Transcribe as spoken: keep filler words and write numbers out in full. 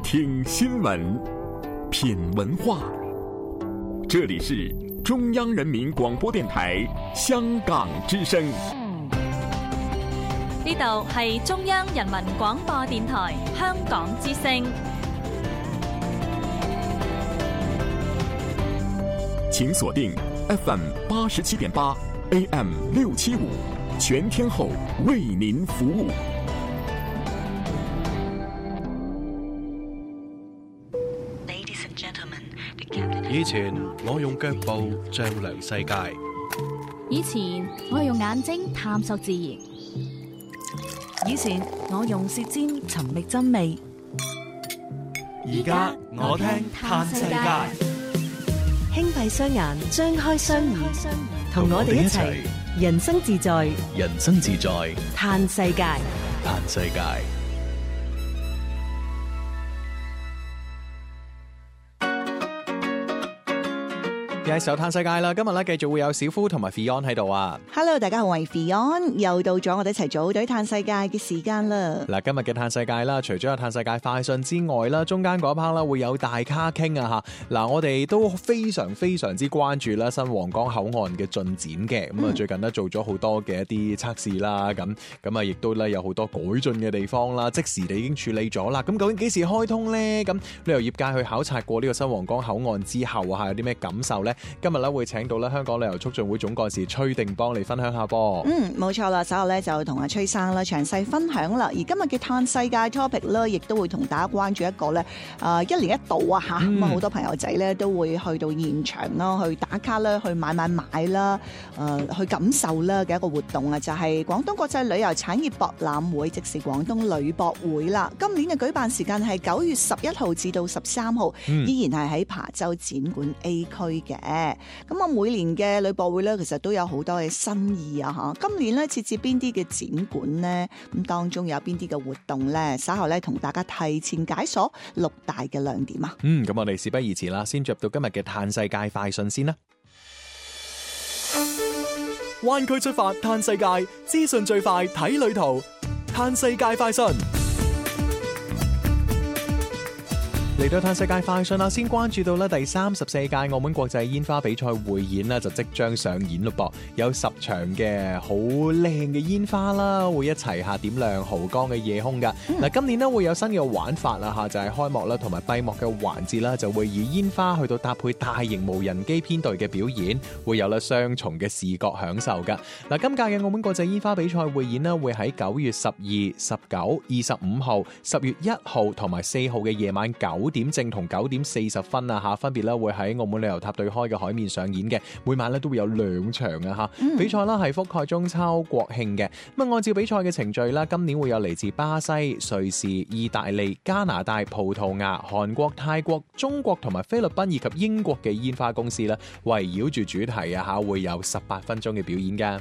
听新闻，品文化。这里是中央人民广播电台香港之声。 呢度係中央人民廣播電台香港之聲。 請鎖定 F M 八十七點八 A M 六七五，全天候為您服務。 以前我用腳步丈量世界， 以前我用眼睛探索自然， 以前我用舌尖尋覓真味， 而家我聽嘆世界。 輕閉雙眼，張開雙耳，同我哋一齊人生自在， 人生自在嘆世界， 嘆世界。 嘅手嘆世界啦，今日咧繼續會有小夫同埋 Fion 喺度啊。 Hello， 大家好，我係 Fion，又到咗我哋一齊組隊嘆世界嘅時間啦。 嗱，今日嘅嘆世界啦，除咗有嘆世界快訊之外啦，中間嗰一 part 啦會有大咖傾啊吓。嗱，我哋都非常非常之關注啦新皇崗口岸嘅進展嘅。咁啊、嗯，最近咧做咗好多嘅一啲測試啦，咁咁啊，亦都咧有好多改進嘅地方啦，即時地已經處理咗啦。咁究竟幾時開通咧？咁旅遊業界去考察過呢個新皇崗口岸之後啊，有啲咩感受咧？今日咧會請到咧香港旅遊促進會總幹事崔定邦嚟分享下噃。 嗯，冇錯啦，稍後咧就同阿崔生啦詳細分享啦。而今日嘅嘆世界 topic 咧，亦都會同大家關注一個咧，誒、呃、一年一度啊嚇，咁啊好多朋友仔咧都會去到現場啦，去打卡啦，去買買買啦，誒、呃、去感受啦嘅一個活動啊，就係、是、廣東國際旅遊產業博覽會，即是廣東旅博會啦。今年嘅舉辦時間係九月十一號至到十三號，依然係喺琶洲展館 A 區嘅。咁啊，每年嘅旅博會咧，其實都有好多嘅新意啊！嚇，今年咧設置邊啲嘅展館呢？咁當中有邊啲嘅活動咧？稍後咧同大家提前解鎖六大嘅亮點啊！ 嗯，咁我哋事不宜遲啦，先進入到今日嘅嘆世界快訊先啦。灣區出發嘆世界，資訊最快睇旅途，嘆世界快訊。嚟到嘆世界快訊啦，先關注到咧第三十四屆澳門國際煙花比賽匯演啦，就即將上演咯噃，有十場嘅好靚嘅煙花啦，會一齊下點亮濠江嘅夜空噶。嗱、嗯，今年咧會有新嘅玩法啦吓，就係、是、開幕啦同埋閉幕嘅環節啦，就會以煙花去到搭配大型無人機編隊嘅表演，會有啦雙重嘅視覺享受噶。嗱，今屆嘅澳門國際煙花比賽匯演咧會喺九月十二、十九、二十五號、十月一號同埋四號嘅夜晚九點正同九點四十分啊吓，分別咧會喺澳門旅遊塔對開嘅海面上演嘅，每晚咧都會有兩場啊吓。嗯、比賽啦係覆蓋中秋國慶嘅。咁啊，按照比賽嘅程序啦，今年會有嚟自巴西、瑞士、意大利、加拿大、葡萄牙、韓國、泰國、中國同埋菲律賓以及英國嘅煙花公司啦，圍繞住主題啊吓，會有十八分鐘嘅表演噶。